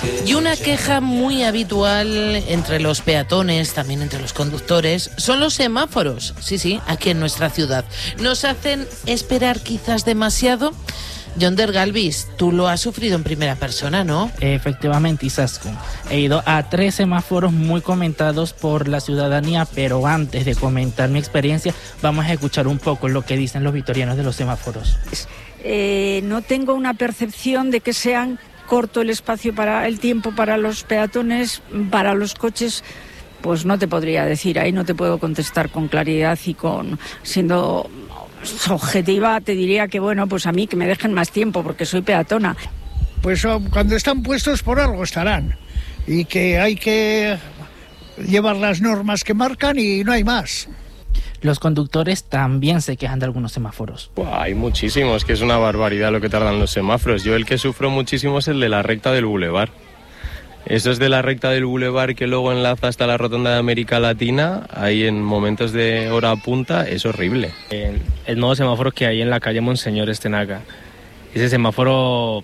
Y una queja muy habitual entre los peatones, también entre los conductores, son los semáforos. Sí, aquí en nuestra ciudad. Nos hacen esperar quizás demasiado. Yonder Galvis, tú lo has sufrido en primera persona, ¿no? Efectivamente, Izaskun. He ido a 3 semáforos muy comentados por la ciudadanía, pero antes de comentar mi experiencia, vamos a escuchar un poco lo que dicen los vitorianos de los semáforos. No tengo una percepción de que sean corto el tiempo para los peatones, para los coches. Pues no te podría decir, ahí no te puedo contestar con claridad y siendo objetiva, te diría que bueno, pues a mí que me dejen más tiempo porque soy peatona. Pues cuando están puestos por algo estarán y que hay que llevar las normas que marcan y no hay más. Los conductores también se quejan de algunos semáforos. Hay muchísimos, que es una barbaridad lo que tardan los semáforos. Yo el que sufro muchísimo es el de la recta del Boulevard. Eso es de la recta del Boulevard que luego enlaza hasta la rotonda de América Latina. Ahí en momentos de hora punta es horrible. El nuevo semáforo que hay en la calle Monseñor Estenaga. Ese semáforo,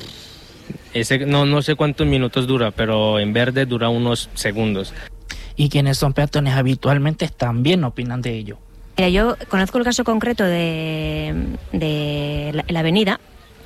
no sé cuántos minutos dura, pero en verde dura unos segundos. Y quienes son peatones habitualmente también opinan de ello. Mira, yo conozco el caso concreto de la avenida.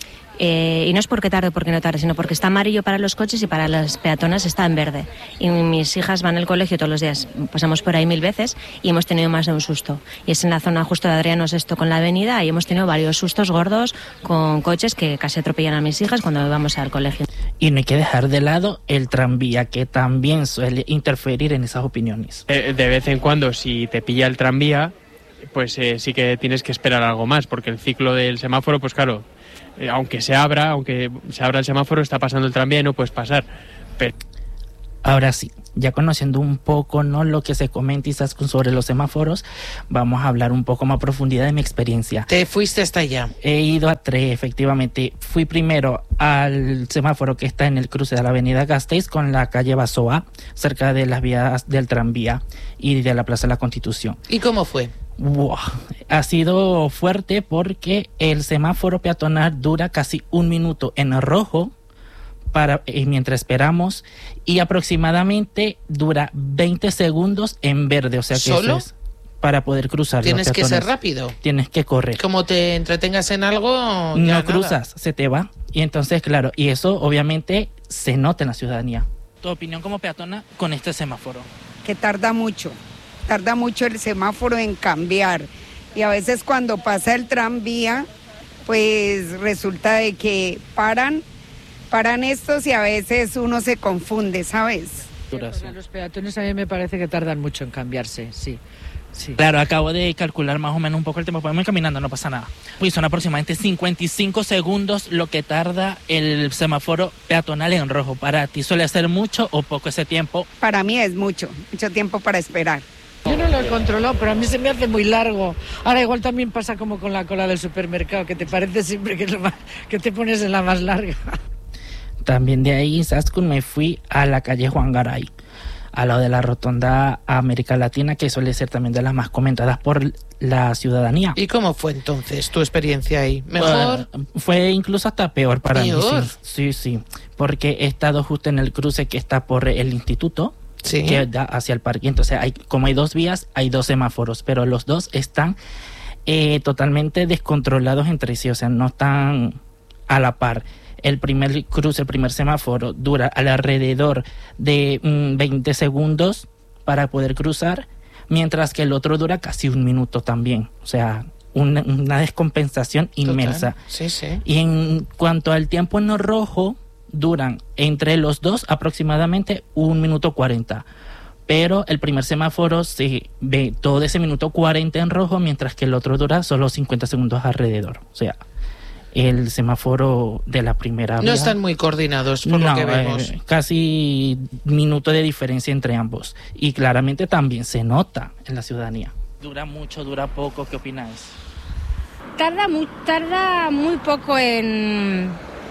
Y no es porque tarde o porque no tarde, sino porque está amarillo para los coches y para las peatonas está en verde. Y mis hijas van al colegio todos los días, pasamos por ahí 1000 veces y hemos tenido más de un susto. Y es en la zona justo de Adriano Sexto con la avenida y hemos tenido varios sustos gordos con coches que casi atropellan a mis hijas cuando íbamos al colegio. Y no hay que dejar de lado el tranvía, que también suele interferir en esas opiniones. De vez en cuando, si te pilla el tranvía, pues sí que tienes que esperar algo más, porque el ciclo del semáforo, pues claro, aunque se abra el semáforo, está pasando el tranvía y no puedes pasar. Pero... Ahora sí, ya conociendo un poco, ¿no?, lo que se comenta sobre los semáforos, vamos a hablar un poco más a profundidad de mi experiencia. ¿Te fuiste hasta allá? He ido a 3, efectivamente. Fui primero al semáforo que está en el cruce de la avenida Gasteiz con la calle Basoa, cerca de las vías del tranvía y de la Plaza de la Constitución. ¿Y cómo fue? Wow. Ha sido fuerte porque el semáforo peatonal dura casi 1 minuto en rojo mientras esperamos y aproximadamente dura 20 segundos en verde, o sea que ¿solo? eso es para poder cruzar. Tienes que ser rápido. Tienes que correr. Como te entretengas en algo, ya no cruzas, se te va. Y entonces, claro, y eso obviamente se nota en la ciudadanía. ¿Tu opinión como peatona con este semáforo? Que tarda mucho el semáforo en cambiar y a veces cuando pasa el tranvía pues resulta de que paran estos y a veces uno se confunde, ¿sabes? Para los peatones a mí me parece que tardan mucho en cambiarse, sí. Claro, acabo de calcular más o menos un poco el tiempo. Podemos ir caminando, no pasa nada. Pues son aproximadamente 55 segundos lo que tarda el semáforo peatonal en rojo. ¿Para ti suele ser mucho o poco ese tiempo? Para mí es mucho tiempo para esperar. Yo no lo he controlado, pero a mí se me hace muy largo. Ahora igual también pasa como con la cola del supermercado, que te parece siempre que te pones en la más larga. También de ahí, Izaskun, me fui a la calle Juan Garay, al lado de la rotonda América Latina, que suele ser también de las más comentadas por la ciudadanía. ¿Y cómo fue entonces tu experiencia ahí? ¿Mejor? Bueno, fue incluso hasta peor para mí. Sí, porque he estado justo en el cruce que está por el instituto, sí, que da hacia el parque. Entonces, como hay 2 vías, hay 2 semáforos, pero los 2 están totalmente descontrolados entre sí, o sea, no están a la par. El primer cruce, el primer semáforo dura alrededor de 20 segundos para poder cruzar, mientras que el otro dura casi 1 minuto también. O sea, una descompensación inmensa. Sí. Y en cuanto al tiempo en rojo, duran entre los 2 aproximadamente 1 minuto 40. Pero el primer semáforo se ve todo ese minuto 40 en rojo, mientras que el otro dura solo 50 segundos alrededor. O sea, el semáforo de la primera vía. No están muy coordinados por lo que vemos. Casi minuto de diferencia entre ambos. Y claramente también se nota en la ciudadanía. ¿Dura mucho, dura poco? ¿Qué opináis? Tarda muy poco en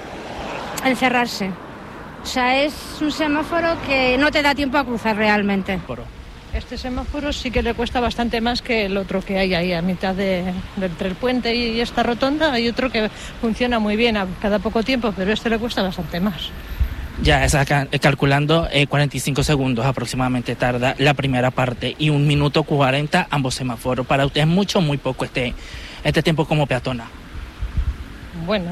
cerrarse. O sea, es un semáforo que no te da tiempo a cruzar realmente. Este semáforo sí que le cuesta bastante más que el otro que hay ahí a mitad entre el puente y esta rotonda. Hay otro que funciona muy bien a cada poco tiempo, pero este le cuesta bastante más. Ya, calculando 45 segundos aproximadamente tarda la primera parte y 1 minuto 40 ambos semáforos. Para usted es mucho o muy poco este tiempo como peatona. Bueno,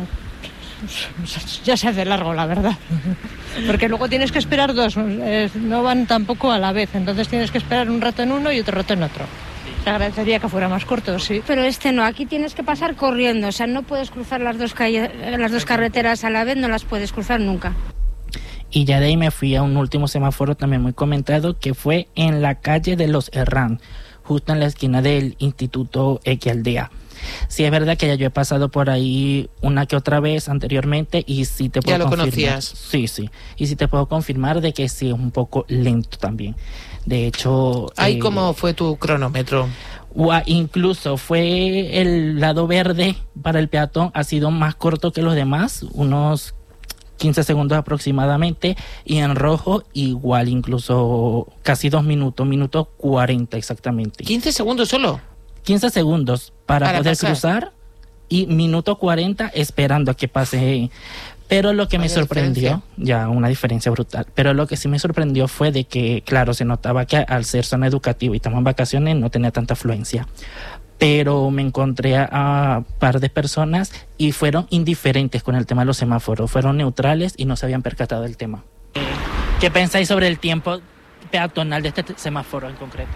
ya se hace largo, la verdad. Porque luego tienes que esperar dos, no van tampoco a la vez, entonces tienes que esperar un rato en uno y otro rato en otro. Se agradecería que fuera más corto, sí. Pero no, aquí tienes que pasar corriendo, o sea, no puedes cruzar las dos carreteras a la vez, no las puedes cruzar nunca. Y ya de ahí me fui a un último semáforo también muy comentado, que fue en la calle de los Herrán, justo en la esquina del Instituto Equialdea. Sí, es verdad que ya yo he pasado por ahí una que otra vez anteriormente y sí te puedo confirmar. ¿Ya lo conocías? Sí. Y sí te puedo confirmar de que sí es un poco lento también. De hecho... ¿Cómo fue tu cronómetro? Incluso fue el lado verde para el peatón, ha sido más corto que los demás, unos 15 segundos aproximadamente, y en rojo igual, incluso casi 2 minutos, minuto 40 exactamente. ¿15 segundos solo? 15 segundos para poder pasar. cruzar y minuto 40 esperando a que pase. Pero lo que me sorprendió, ya una diferencia brutal, pero lo que sí me sorprendió fue de que, claro, se notaba que al ser zona educativa y estamos en vacaciones no tenía tanta afluencia. Pero me encontré a par de personas y fueron indiferentes con el tema de los semáforos, fueron neutrales y no se habían percatado del tema. ¿Qué pensáis sobre el tiempo peatonal de este semáforo en concreto?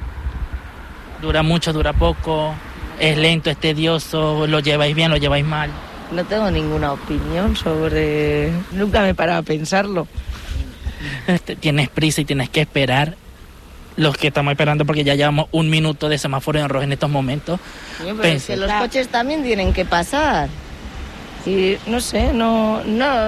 ¿Dura mucho, dura poco? ¿Es lento, es tedioso? ¿Lo lleváis bien, lo lleváis mal? No tengo ninguna opinión sobre... Nunca me he parado a pensarlo. Tienes prisa y tienes que esperar. Los que estamos esperando porque ya llevamos 1 minuto de semáforo en rojo en estos momentos. Sí, pero es que los coches también tienen que pasar. Y no sé, no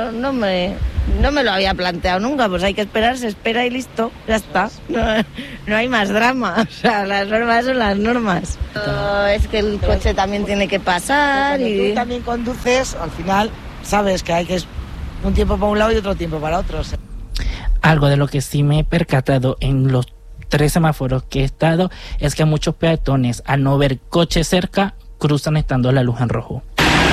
me lo había planteado nunca, pues hay que esperar, se espera y listo, ya está. No hay más drama, o sea, las normas son las normas. Es que el coche también tiene que pasar. Cuando tú también conduces, al final sabes que hay que un tiempo para un lado y otro tiempo para otro. Algo de lo que sí me he percatado en los 3 semáforos que he estado es que muchos peatones, al no ver coche cerca, cruzan estando la luz en rojo.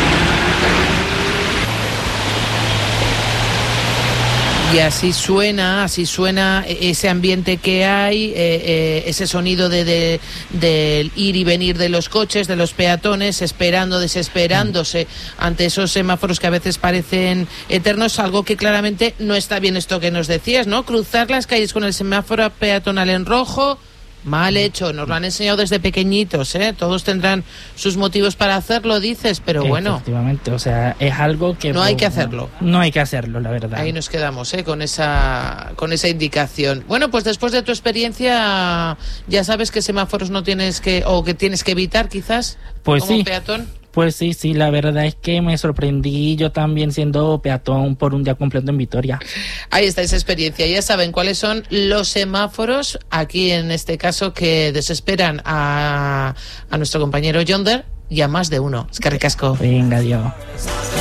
Y así suena ese ambiente que hay, ese sonido del ir y venir de los coches, de los peatones, desesperándose ante esos semáforos que a veces parecen eternos, algo que claramente no está bien, esto que nos decías, ¿no? Cruzar las calles con el semáforo peatonal en rojo, mal hecho, nos lo han enseñado desde pequeñitos, ¿eh? Todos tendrán sus motivos para hacerlo, dices, pero bueno. Efectivamente, o sea, es algo que... No hay que hacerlo. No hay que hacerlo, la verdad. Ahí nos quedamos, con esa indicación. Bueno, pues después de tu experiencia, ya sabes qué semáforos no tienes que tienes que evitar, quizás, pues como sí. Peatón. Pues sí, la verdad es que me sorprendí yo también siendo peatón por un día completo en Vitoria. Ahí está esa experiencia. Ya saben cuáles son los semáforos, aquí en este caso, que desesperan a nuestro compañero Yonder y a más de uno. Es que ricasco. Venga, adiós.